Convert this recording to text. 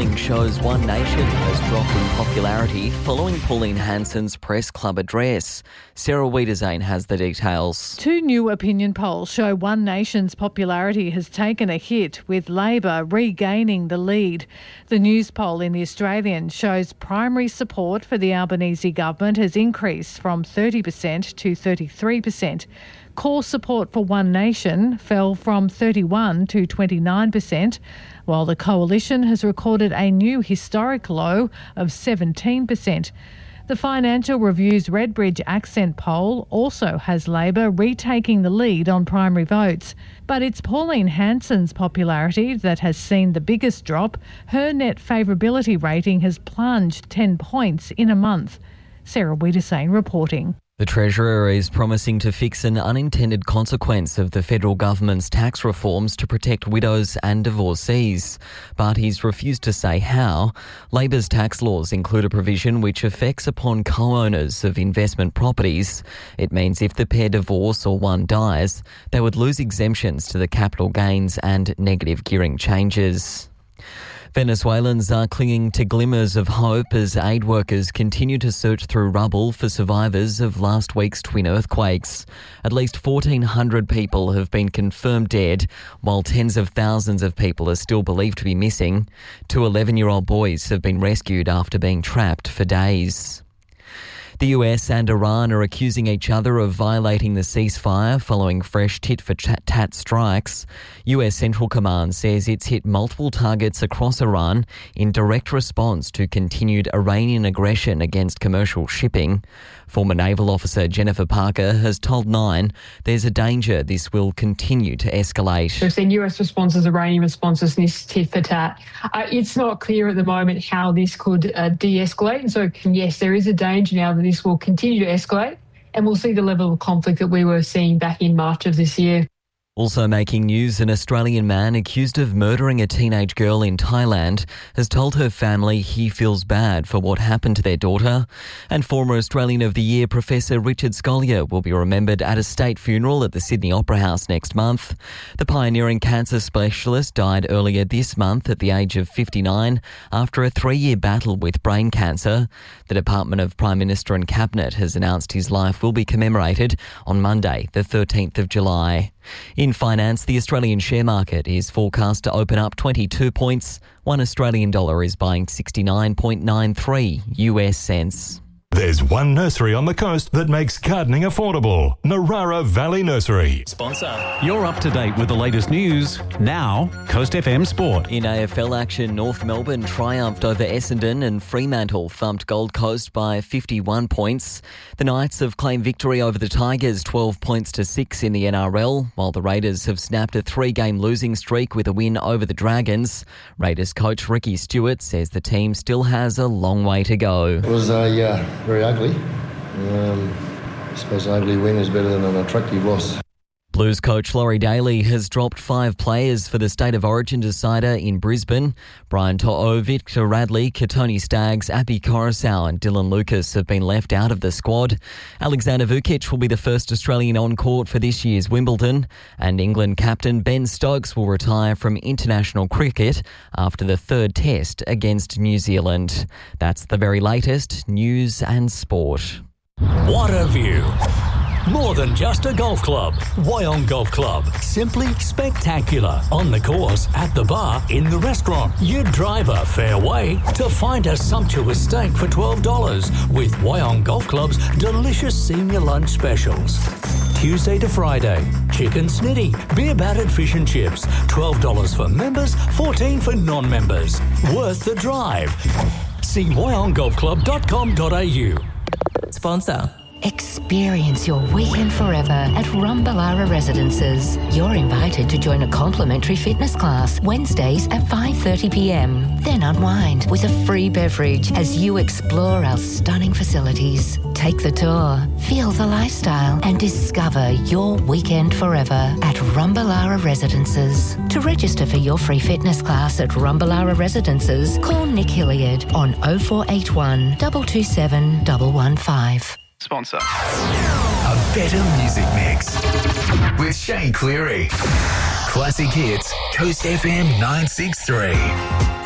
polling shows One Nation has dropped in popularity following Pauline Hanson's press club address. Sarah Wiedersane has the details. Two new opinion polls show One Nation's popularity has taken a hit, with Labor regaining the lead. The news poll in The Australian shows primary support for the Albanese government has increased from 30% to 33%. Core support for One Nation fell from 31% to 29%, while the coalition has recorded a new historic low of 17%. The Financial Review's Redbridge Accent poll also has Labor retaking the lead on primary votes. But it's Pauline Hanson's popularity that has seen the biggest drop. Her net favourability rating has plunged 10 points in a month. Sarah Wiedersane reporting. The Treasurer is promising to fix an unintended consequence of the federal government's tax reforms to protect widows and divorcees, but he's refused to say how. Labor's tax laws include a provision which affects upon co-owners of investment properties. It means if the pair divorce or one dies, they would lose exemptions to the capital gains and negative gearing changes. Venezuelans are clinging to glimmers of hope as aid workers continue to search through rubble for survivors of last week's twin earthquakes. At least 1,400 people have been confirmed dead, while tens of thousands of people are still believed to be missing. Two 11-year-old boys have been rescued after being trapped for days. The US and Iran are accusing each other of violating the ceasefire following fresh tit-for-tat strikes. US Central Command says it's hit multiple targets across Iran in direct response to continued Iranian aggression against commercial shipping. Former naval officer Jennifer Parker has told Nine there's a danger this will continue to escalate. We've seen US responses, Iranian responses, and this tit-for-tat. It's not clear at the moment how this could de-escalate. And so, yes, there is a danger now that this will continue to escalate, and we'll see the level of conflict that we were seeing back in March of this year. Also making news, an Australian man accused of murdering a teenage girl in Thailand has told her family he feels bad for what happened to their daughter. And former Australian of the Year Professor Richard Scolyer will be remembered at a state funeral at the Sydney Opera House next month. The pioneering cancer specialist died earlier this month at the age of 59 after a 3-year battle with brain cancer. The Department of Prime Minister and Cabinet has announced his life will be commemorated on Monday, the 13th of July. In finance, the Australian share market is forecast to open up 22 points. $1 Australian is buying 69.93 US cents. There's one nursery on the coast that makes gardening affordable. Narara Valley Nursery. Sponsor. You're up to date with the latest news. Now, Coast FM Sport. In AFL action, North Melbourne triumphed over Essendon and Fremantle thumped Gold Coast by 51 points. The Knights have claimed victory over the Tigers 12 points to 6 in the NRL, while the Raiders have snapped a 3-game losing streak with a win over the Dragons. Raiders coach Ricky Stewart says the team still has a long way to go. It was very ugly. I suppose an ugly win is better than an attractive loss. Blues coach Laurie Daly has dropped 5 players for the State of Origin decider in Brisbane. Brian To'o, Victor Radley, Katoni Staggs, Api Coruscant and Dylan Lucas have been left out of the squad. Alexander Vukic will be the first Australian on court for this year's Wimbledon. And England captain Ben Stokes will retire from international cricket after the 3rd test against New Zealand. That's the very latest news and sport. What a view. More than just a golf club. Wyong Golf Club. Simply spectacular. On the course, at the bar, in the restaurant. You drive a fair way to find a sumptuous steak for $12 with Wyong Golf Club's delicious senior lunch specials. Tuesday to Friday. Chicken snitty, beer battered fish and chips. $12 for members, $14 for non-members. Worth the drive. See wyonggolfclub.com.au. Sponsor. Experience your weekend forever at Rumballara Residences. You're invited to join a complimentary fitness class Wednesdays at 5:30pm. Then unwind with a free beverage as you explore our stunning facilities. Take the tour, feel the lifestyle and discover your weekend forever at Rumballara Residences. To register for your free fitness class at Rumballara Residences, call Nick Hilliard on 0481 227 115. Sponsor. A better music mix with Shane Cleary. Classic hits, Coast FM 963.